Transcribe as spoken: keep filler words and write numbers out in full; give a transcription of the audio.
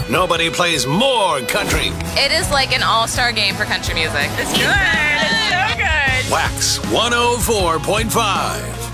Nobody plays more country. It is like an all-star game for country music. It's good. It's so good. Wax one oh four point five.